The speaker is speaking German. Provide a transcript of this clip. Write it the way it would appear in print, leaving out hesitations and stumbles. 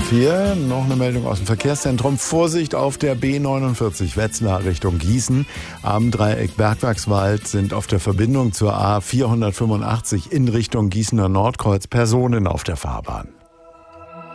A4, noch eine Meldung aus dem Verkehrszentrum. Vorsicht auf der B49 Wetzlar Richtung Gießen. Am Dreieck Bergwerkswald sind auf der Verbindung zur A485 in Richtung Gießener Nordkreuz Personen auf der Fahrbahn.